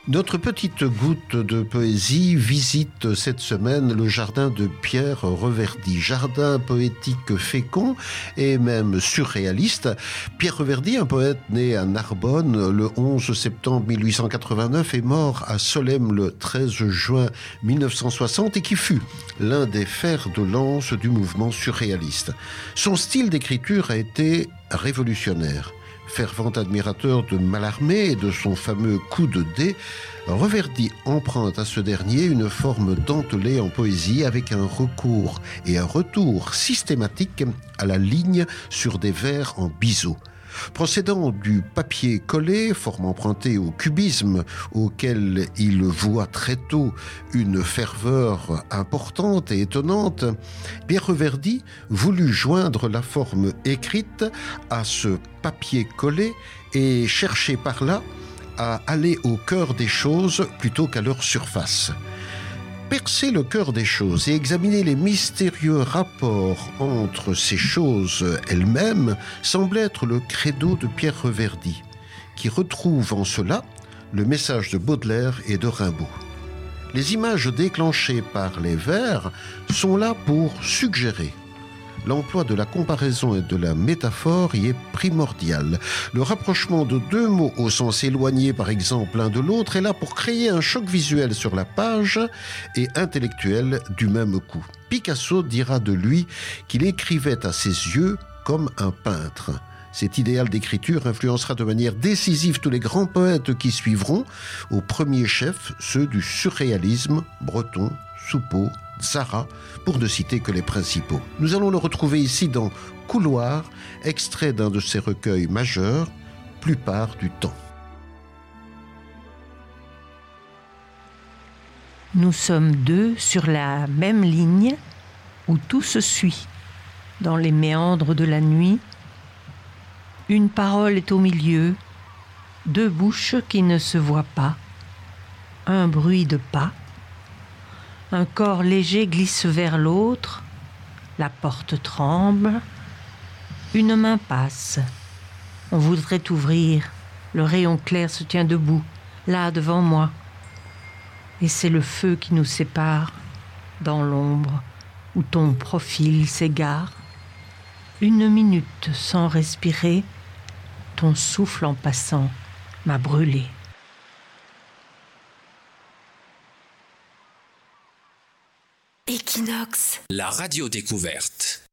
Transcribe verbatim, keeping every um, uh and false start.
Notre petite goutte de poésie visite cette semaine le jardin de Pierre Reverdy. Jardin poétique fécond et même surréaliste. Pierre Reverdy, un poète né à Narbonne le onze septembre mille huit cent quatre-vingt-neuf et mort à Solesmes le treize juin mille neuf cent soixante et qui fut l'un des fers de lance du mouvement surréaliste. Son style d'écriture a été révolutionnaire. Fervent admirateur de Mallarmé et de son fameux coup de dé, Reverdy emprunte à ce dernier une forme dentelée en poésie avec un recours et un retour systématique à la ligne sur des vers en biseau. Procédant du papier collé, forme empruntée au cubisme, auquel il voit très tôt une ferveur importante et étonnante, Pierre Reverdy voulut joindre la forme écrite à ce papier collé et chercher par là à aller au cœur des choses plutôt qu'à leur surface. Percer le cœur des choses et examiner les mystérieux rapports entre ces choses elles-mêmes semble être le credo de Pierre Reverdy, qui retrouve en cela le message de Baudelaire et de Rimbaud. Les images déclenchées par les vers sont là pour suggérer. L'emploi de la comparaison et de la métaphore y est primordial. Le rapprochement de deux mots au sens éloigné, par exemple, l'un de l'autre, est là pour créer un choc visuel sur la page et intellectuel du même coup. Picasso dira de lui qu'il écrivait à ses yeux comme un peintre. Cet idéal d'écriture influencera de manière décisive tous les grands poètes qui suivront, au premier chef ceux du surréalisme, Breton, Soupeau, Tzara, pour ne citer que les principaux. Nous allons le retrouver ici dans Couloir, extrait d'un de ses recueils majeurs, Plupart du temps. Nous sommes deux sur la même ligne où tout se suit. Dans les méandres de la nuit, une parole est au milieu, deux bouches qui ne se voient pas, un bruit de pas. Un corps léger glisse vers l'autre, la porte tremble, une main passe. On voudrait ouvrir, le rayon clair se tient debout, là devant moi. Et c'est le feu qui nous sépare, dans l'ombre, où ton profil s'égare. Une minute sans respirer, ton souffle en passant m'a brûlé. Equinox. La radio découverte.